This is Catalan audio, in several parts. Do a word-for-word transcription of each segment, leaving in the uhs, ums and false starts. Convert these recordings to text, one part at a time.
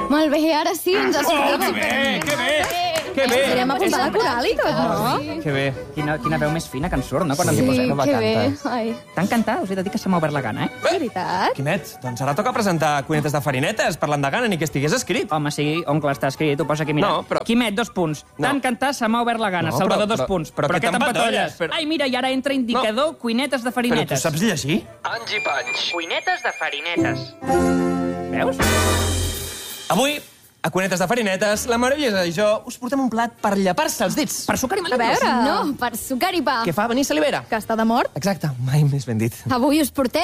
Molt bé, ara sí, ens escoltem. Oh, que bé, que bé! Que bé! Podríem apuntar la coral i tot, no? Que bé. Quina, quina veu més fina que ens surt, no? Quan ens hi Sí, posem. que bé. Ai. Tant cantar, us he de dir que se m'ha obert la gana, eh? De veritat? Quimet, doncs ara toca presentar cuinetes de farinetes, parlant de gana, ni que estigués escrit. Home, sí, oncle, està escrit, ho posa aquí, mira. No, però- Quimet, dos punts. No. Tant cantar, se m'ha obert la gana. No, Salvador, però- dos però- punts. però Però que què t'empatolles? t'empatolles? Però- Ai, mira, i ara entra indicador, cuinetes de Però tu farinetes. saps llegir? Anys i panys. Cuinetes de farinetes. Veus? Avui, a Cuinetes de Farinetes, la Maravillosa i jo us portem un plat per llepar-se els dits. Per sucar i A melindros. veure, No, per sucar i pa. Què fa venir salivera? que està de mort. Exacte, mai més ben dit. Avui us portem...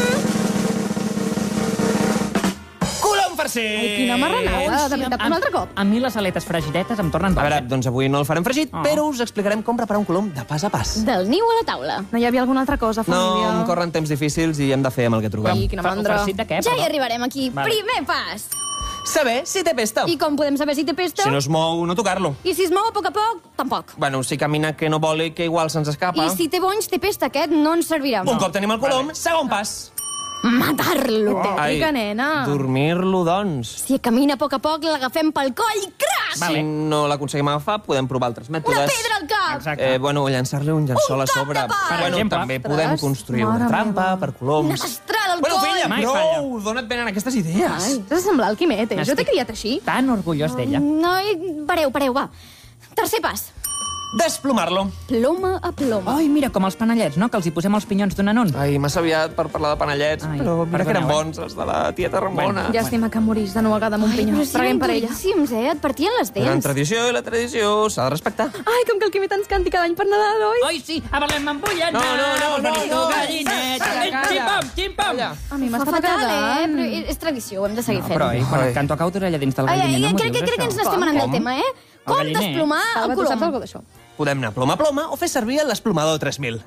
Colom farcit! Ai, quina marranada, de veritat, un altre cop. A mi les aletes fregidetes em tornen A boig. veure, doncs avui no el farem fregit, Oh. però us explicarem com preparar un colom de pas a pas. Del niu a la taula. No hi havia alguna altra cosa, No, família? em corren temps difícils i hem de fer amb el que trobem. Ai, quina Fa- mandra. farcit de què? Ja hi perdó? arribarem aquí. Vale. Primer pas. Saber si té pesta. I com podem saber si té pesta? Si no es mou, no tocar-lo. I si es mou a poc a poc, tampoc. Bueno, si camina que no vol que igual se'ns escapa. I si té bonys, té pesta. Aquest no ens servirà. Un cop tenim el colom, segon pas. Matar-lo. Tècnica, nena. Dormir-lo, doncs. Si camina a poc a poc, l'agafem pel coll i crash! Si no l'aconseguim agafar, podem provar altres mètodes. Una pedra al cap! Exacte. Eh, bueno, llançar-li un llençol Un a cop sobre. de pa! Per Bueno, exemple. també Ostres, podem construir mare una trampa meva. per Una coloms. destrada al Bueno, coll! filla, Mai prou! D'on et venen aquestes idees? Ai, t'has de semblar el Quimet, eh? Jo t'he N'estic criat així. Tan orgullós d'ella. Noi, pareu, pareu, va. Tercer pas. Desplomar-lo. Ploma a ploma. Ai, mira, com els panellets, no? Que els hi posem els pinyons d'un anon. Ai, massa aviat per parlar de panellets, Ai, però mira que eren perdoneu, eh? bons, els de la tieta Ramona. Bueno, Llàstima que morís de nuegada amb un pinyó. però si Preguem eren per ella. duríssims, eh? Et partien les La dents. tradició i la tradició s'ha de respectar. Ai, com que el Quimet ens canti cada any per Nadal, oi? Ai, sí, a Belém m'embullen. No, no, no, no, no. Gallinet. Calla, calla. Xim-pam, xim-pam. Calla. A mi Fa m'està fatal, eh? agradant. Però és tradició, ho hem de seguir No, fent. però, eh, quan Ai. canto a cau d'orella dins del Ai, ai, galliner, ai, no m'ho crec, dius, crec que ens això? n'estem anant del Com? tema, eh? Com galliner. desplomar Salva, un tu saps colom? alguna d'això? Podem anar ploma a ploma o fer servir l'esplomador tres mil.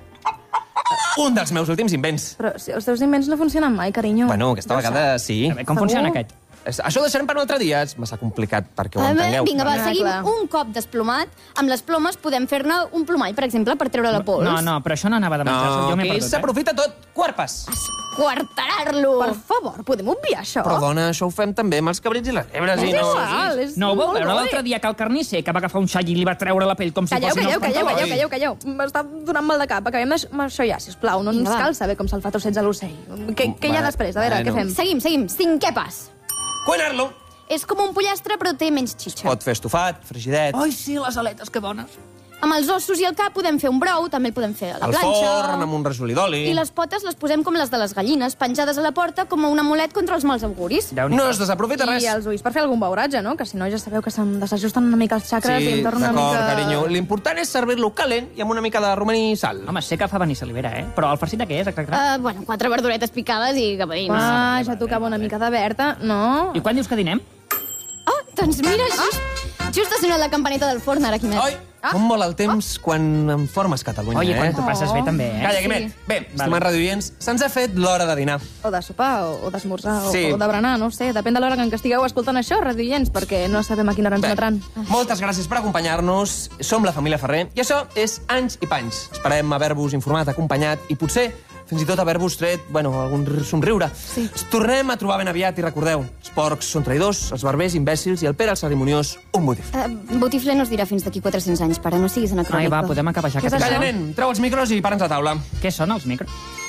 Un dels meus últims invents. Però si els teus invents no funcionen mai, carinyo. Bueno, aquesta vegada sí. A veure, Com funciona Segur? aquest? És- Això ho deixarem per un altre dia. És massa complicat perquè ho A veure, entengueu. vinga, va, Ah, seguim clar. un cop desplomat. Amb les plomes podem fer-ne un plomall, per exemple, per treure la pols. No, no, però això no anava de menjar. No, jo m'he aquí perdut, eh? s'aprofita tot. Quart pas. Esquarterar-lo. Per favor, podem obviar això? Però, dona, això ho fem també amb els cabrits i les llebres. És I no... igual, és No ho vau molt veure gore. l'altre dia que el carnisser que va agafar un xall i li va treure la pell com si Calleu, fossin calleu, els calleu, pantalons? calleu, calleu, calleu. M'està donant mal de cap. Acabem d'aix- amb això ja, sisplau. No ens Vinga, va. cal saber com se'l fa trossets a l'ocell. Què, què hi ha Va, després? A veure, bueno. què fem? Seguim, seguim. Cinquè pas. Cuinar-lo. És com un pollastre, però té menys xitxa. Pot fer estofat, frigidet, Ai, sí, les aletes, que bones. Amb els ossos i el cap podem fer un brou, també el podem fer a la al planxa. forn, amb un rajolí d'oli. I les potes les posem com les de les gallines, penjades a la porta com un amulet contra els mals auguris. Déu-n'hi-do. No es desaprofita res. I els ulls per fer algun beuratge, no? Que si no ja sabeu que se'm desajusten una mica els xacres i Sí, em torna una d'acord, mica... carinyo. L'important és servir-lo calent i amb una mica de romaní i sal. Home, sé que fa venir salivera, eh? Però el farcit de què és, exacte? Uh, bueno, quatre verduretes picades i cap a dins. Ah, ja tocava una mica de Berta, no? I quan dius que dinem? Oh, doncs mira, just, just ha sonat la campaneta del forn, ara, Quimet. Oi, com vol el temps quan en formes Catalunya, Oi, i eh? quan t'ho passes bé, també, eh? Calla, Sí. Quimet. Bé, estimats radioients, se'ns ha fet l'hora de dinar. O de sopar, o, o d'esmorzar, Sí. o, o de berenar, no ho sé. Depèn de l'hora que en què estigueu escoltant això, radioients, perquè no sabem a quina hora ens Bé, metran. moltes gràcies per acompanyar-nos. Som la família Ferrer i això és Anys i Panys. Esperem haver-vos informat, acompanyat i potser fins i tot haver-vos tret, bueno, algun somriure. Sí. Ens tornem a trobar ben aviat i recordeu, els porcs són traïdors, els barbers imbècils i el Pere el cerimoniós un motiu. Uh, Botifler no es dirà fins d'aquí quatre-cents anys, pare, no siguis anacrònic. Ai, va, podem acabar ja. Què és que això? Calla, tenim. nen, treu els micros i para'ns a taula. Què són els micros?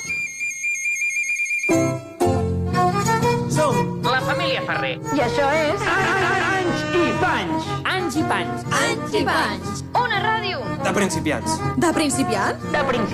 Som La família Ferrer. I això és... Anys i panys. Anys i panys. Anys i panys. Una ràdio. de principiants. De principiant? De principi.